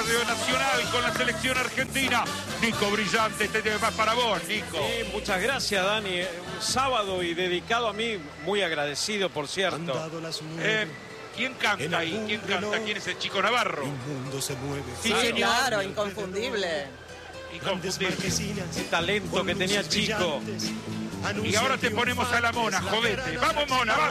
Radio Nacional con la selección argentina. Nico Brillante, este tema es para vos, Nico. Muchas gracias, Dani. Un sábado y dedicado a mí, muy agradecido, por cierto. ¿Quién canta ahí? ¿Quién canta? ¿Quién es el Chico Navarro? Sí, claro, inconfundible. Inconfundible. Qué talento que tenía Chico. Y ahora te ponemos a la Mona, jodete. ¡Vamos, Mona! ¡Vamos!